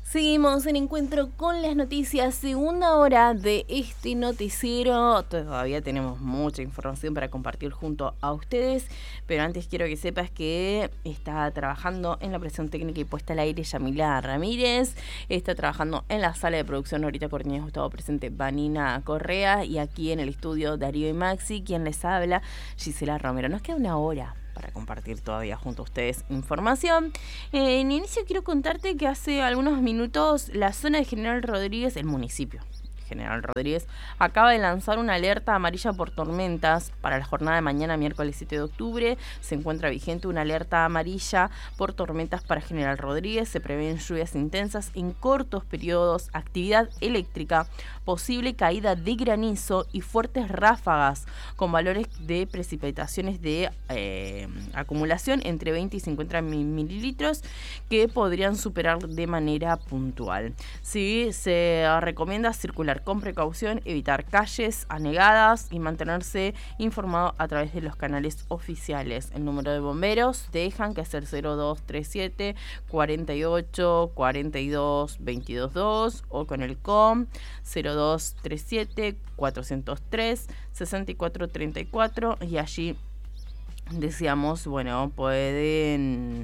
Seguimos en Encuentro con las Noticias, segunda hora de este noticiero. Todavía tenemos mucha información para compartir junto a ustedes, pero antes quiero que sepas que está trabajando en la operación técnica y puesta al aire Yamila Ramírez, está trabajando en la sala de producción Norita Cortiñas, Gustavo presente Vanina Correa, y aquí en el estudio Darío y Maxi, quien les habla, Gisela Romero. Nos queda una hora para compartir todavía junto a ustedes información. En inicio quiero contarte que hace algunos minutos la zona de General Rodríguez, el municipio General Rodríguez, acaba de lanzar una alerta amarilla por tormentas para la jornada de mañana, miércoles 7 de octubre. Se encuentra vigente una alerta amarilla por tormentas para General Rodríguez. Se prevén lluvias intensas en cortos periodos, actividad eléctrica, posible caída de granizo y fuertes ráfagas con valores de precipitaciones de acumulación entre 20 y 50 mililitros que podrían superar de manera puntual. Sí, se recomienda circular con precaución, evitar calles anegadas y mantenerse informado a través de los canales oficiales. El número de bomberos dejan que es el 0237 48 42 222 o con el COM 0237 403 6434, y allí decíamos, bueno, pueden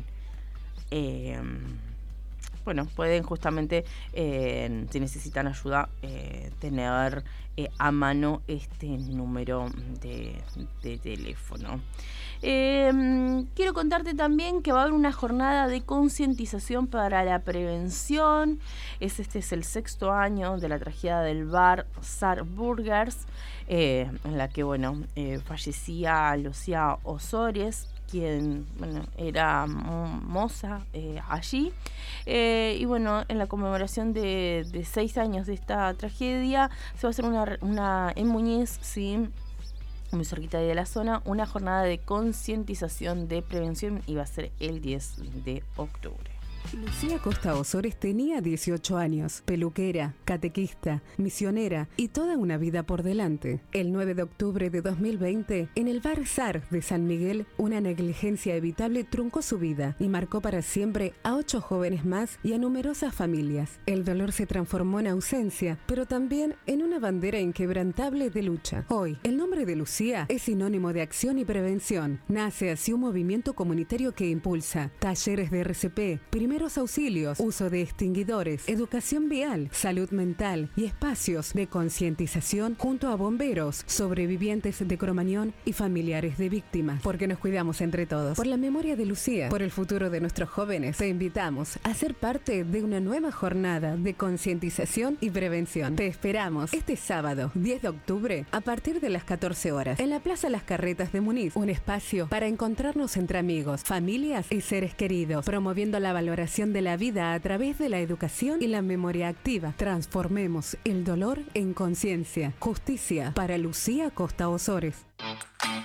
justamente, si necesitan ayuda, tener a mano este número de teléfono. Quiero contarte también que va a haber una jornada de concientización para la prevención. Este es el 6º año de la tragedia del bar Sar Burgers, en la que fallecía Lucía Osores, quien era moza allí, y en la conmemoración de 6 años de esta tragedia se va a hacer una en Muñiz, sí, muy cerquita de la zona, una jornada de concientización de prevención, y va a ser el 10 de octubre. Lucía Costa Osores tenía 18 años, peluquera, catequista, misionera y toda una vida por delante. El 9 de octubre de 2020, en el bar Sar de San Miguel, una negligencia evitable truncó su vida y marcó para siempre a 8 jóvenes más y a numerosas familias. El dolor se transformó en ausencia, pero también en una bandera inquebrantable de lucha. Hoy, el nombre de Lucía es sinónimo de acción y prevención. Nace así un movimiento comunitario que impulsa talleres de RCP, primeros auxilios, uso de extinguidores, educación vial, salud mental y espacios de concientización junto a bomberos, sobrevivientes de Cromañón y familiares de víctimas. Porque nos cuidamos entre todos. Por la memoria de Lucía, por el futuro de nuestros jóvenes, te invitamos a ser parte de una nueva jornada de concientización y prevención. Te esperamos este sábado, 10 de octubre, a partir de las 14 horas, en la Plaza Las Carretas de Muniz, un espacio para encontrarnos entre amigos, familias y seres queridos, promoviendo la valoración de la vida a través de la educación y la memoria activa. Transformemos el dolor en conciencia. Justicia para Lucía Costa Osores.